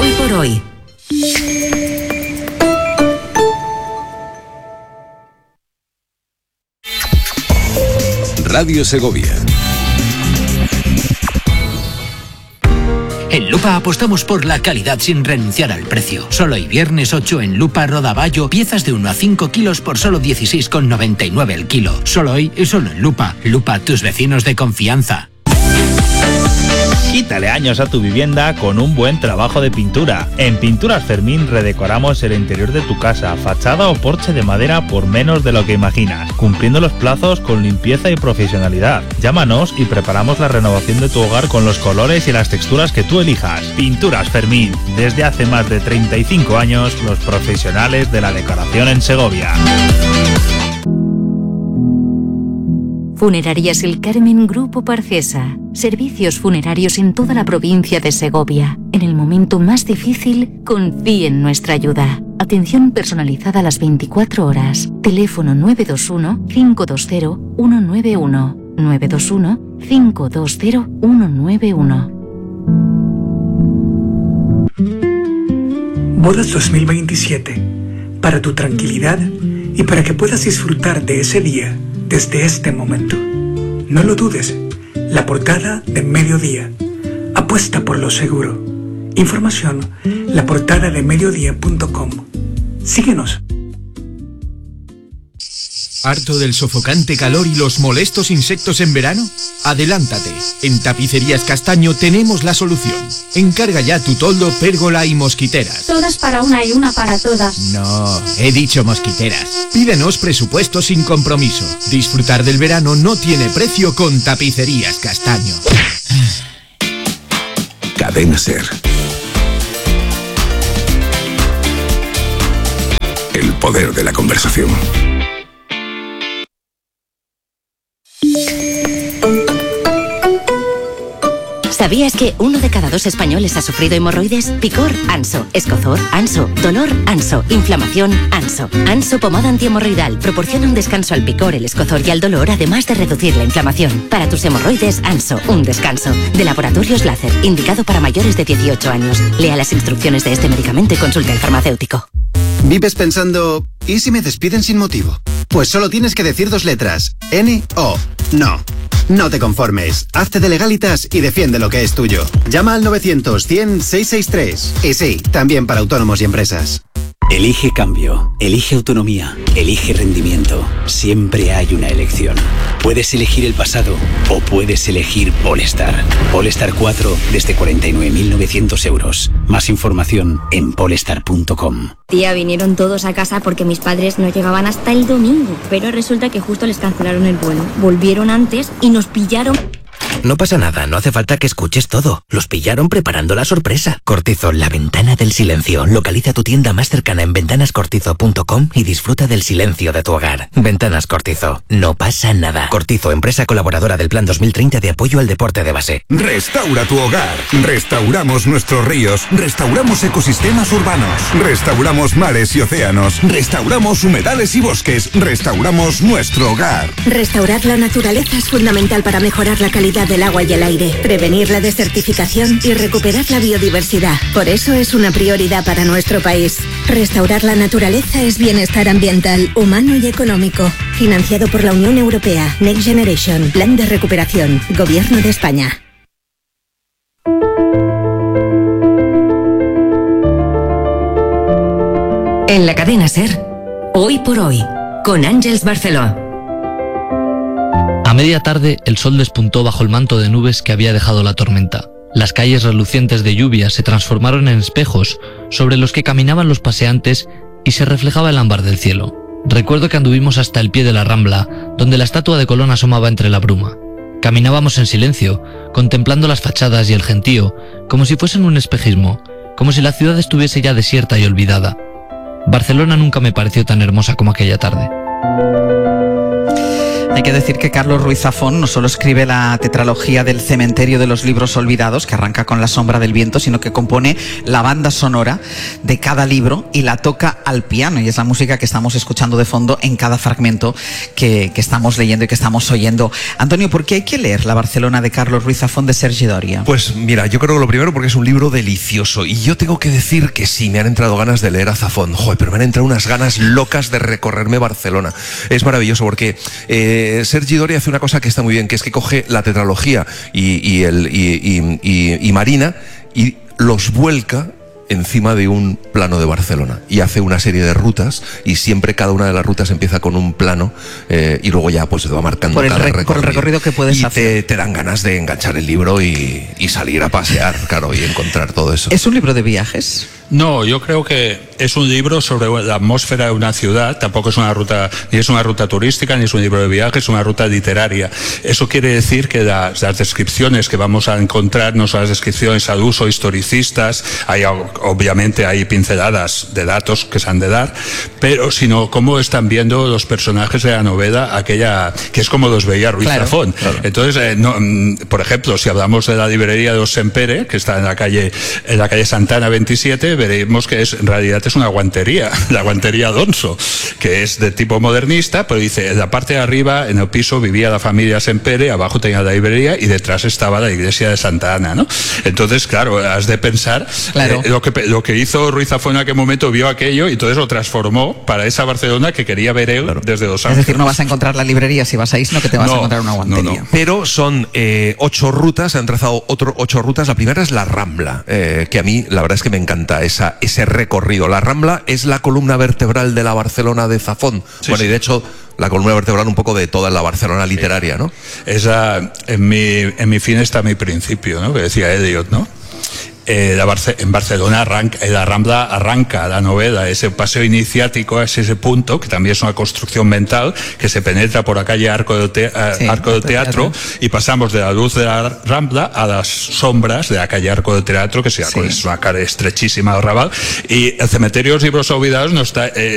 Hoy por hoy. Radio Segovia. En Lupa apostamos por la calidad sin renunciar al precio. Solo hoy viernes 8 en Lupa Rodaballo, piezas de 1 a 5 kilos por solo 16,99 el kilo. Solo hoy y solo en Lupa. Lupa, tus vecinos de confianza. Quítale años a tu vivienda con un buen trabajo de pintura. En Pinturas Fermín redecoramos el interior de tu casa, fachada o porche de madera por menos de lo que imaginas, cumpliendo los plazos con limpieza y profesionalidad. Llámanos y preparamos la renovación de tu hogar con los colores y las texturas que tú elijas. Pinturas Fermín, desde hace más de 35 años, los profesionales de la decoración en Segovia. Funerarias El Carmen Grupo Parcesa. Servicios funerarios en toda la provincia de Segovia. En el momento más difícil, confíe en nuestra ayuda. Atención personalizada a las 24 horas. Teléfono 921-520-191. 921-520-191. Bodas 2027. Para tu tranquilidad y para que puedas disfrutar de ese día desde este momento. No lo dudes. La portada de Mediodía. Apuesta por lo seguro. Información, laportadadeMediodía.com. Síguenos. ¿Harto del sofocante calor y los molestos insectos en verano? Adelántate. En Tapicerías Castaño tenemos la solución. Encarga ya tu toldo, pérgola y mosquiteras. Todas para una y una para todas. No, he dicho mosquiteras. Pídenos presupuesto sin compromiso. Disfrutar del verano no tiene precio con Tapicerías Castaño. Cadena Ser. El poder de la conversación. ¿Sabías que 1 de cada 2 españoles ha sufrido hemorroides? Picor, Anso. Escozor, Anso. Dolor, Anso. Inflamación, Anso. Anso pomada antihemorroidal proporciona un descanso al picor, el escozor y al dolor, además de reducir la inflamación. Para tus hemorroides, Anso, un descanso. De Laboratorios Láser, indicado para mayores de 18 años. Lea las instrucciones de este medicamento y consulte al farmacéutico. ¿Vives pensando, ¿y si me despiden sin motivo? Pues solo tienes que decir 2 letras. N-O. No. No te conformes. Hazte de Legalitas y defiende lo que es tuyo. Llama al 900-100-663. Y sí, también para autónomos y empresas. Elige cambio, elige autonomía, elige rendimiento. Siempre hay una elección. Puedes elegir el pasado o puedes elegir Polestar. Polestar 4 desde 49.900 euros. Más información en polestar.com. Tía, vinieron todos a casa porque mis padres no llegaban hasta el domingo. Pero resulta que justo les cancelaron el vuelo. Volvieron antes y nos pillaron. No pasa nada, no hace falta que escuches todo. Los pillaron preparando la sorpresa. Cortizo, la ventana del silencio. Localiza tu tienda más cercana en ventanascortizo.com y disfruta del silencio de tu hogar. Ventanas Cortizo, no pasa nada. Cortizo, empresa colaboradora del Plan 2030 de apoyo al deporte de base. Restaura tu hogar. Restauramos nuestros ríos. Restauramos ecosistemas urbanos. Restauramos mares y océanos. Restauramos humedales y bosques. Restauramos nuestro hogar. Restaurar la naturaleza es fundamental para mejorar la calidad del agua y el aire, prevenir la desertificación y recuperar la biodiversidad. Por eso es una prioridad para nuestro país. Restaurar la naturaleza es bienestar ambiental, humano y económico. Financiado por la Unión Europea. Next Generation. Plan de recuperación. Gobierno de España. En la cadena Ser, Hoy por Hoy, con Àngels Barceló. A media tarde, el sol despuntó bajo el manto de nubes que había dejado la tormenta. Las calles relucientes de lluvia se transformaron en espejos sobre los que caminaban los paseantes y se reflejaba el ámbar del cielo. Recuerdo que anduvimos hasta el pie de la Rambla, donde la estatua de Colón asomaba entre la bruma. Caminábamos en silencio, contemplando las fachadas y el gentío, como si fuesen un espejismo, como si la ciudad estuviese ya desierta y olvidada. Barcelona nunca me pareció tan hermosa como aquella tarde. Hay que decir que Carlos Ruiz Zafón no solo escribe la tetralogía del Cementerio de los Libros Olvidados, que arranca con La sombra del viento, sino que compone la banda sonora de cada libro y la toca al piano, y es la música que estamos escuchando de fondo en cada fragmento que estamos leyendo y que estamos oyendo. Antonio, ¿por qué hay que leer La Barcelona de Carlos Ruiz Zafón de Sergi Doria? Pues mira, yo creo que lo primero porque es un libro delicioso, y yo tengo que decir que sí, me han entrado ganas de leer a Zafón, pero me han entrado unas ganas locas de recorrerme Barcelona. Es maravilloso porque Sergi Doria hace una cosa que está muy bien, que es que coge la tetralogía y Marina y los vuelca encima de un plano de Barcelona y hace una serie de rutas, y siempre cada una de las rutas empieza con un plano y luego ya pues te va marcando por el recorrido que puedes hacer. Te dan ganas de enganchar el libro y salir a pasear, claro, y encontrar todo eso. ¿Es un libro de viajes? No, yo creo que es un libro sobre la atmósfera de una ciudad. Tampoco es una ruta, ni es una ruta turística, ni es un libro de viajes, es una ruta literaria. Eso quiere decir que las descripciones que vamos a encontrar no son las descripciones al uso historicistas, obviamente hay pinceladas de datos que se han de dar, pero sino cómo están viendo los personajes de la novela, aquella que es como los veía Ruiz Zafón. Claro. Entonces, por ejemplo, si hablamos de la librería de los Sempere, que está en la calle Santana 27, veremos que en realidad es una guantería, la guantería Donso, que es de tipo modernista, pero dice, en la parte de arriba, en el piso, vivía la familia Sempere, abajo tenía la librería y detrás estaba la iglesia de Santa Ana, ¿no? Entonces, claro, has de pensar, lo que hizo Ruiz Zafón en aquel momento, vio aquello y entonces lo transformó para esa Barcelona que quería ver él desde Los Ángeles. Es decir, no vas a encontrar la librería si vas ahí, sino que te vas a encontrar una guantería. No. Pero son 8 rutas, han trazado 8 rutas. La primera es la Rambla, que a mí la verdad es que me encanta ese recorrido. La Rambla es la columna vertebral de la Barcelona de Zafón. Sí, y de hecho la columna vertebral un poco de toda la Barcelona literaria, ¿no? En mi fin está mi principio, ¿no? Que decía Eliot, ¿no? En Barcelona la Rambla arranca la novela, ese paseo iniciático es ese punto, que también es una construcción mental, que se penetra por la calle Arco del Teatro, y pasamos de la luz de la Rambla a las sombras de la calle Arco del Teatro, que es una calle estrechísima del Raval, y el cementerio de los libros olvidados no está...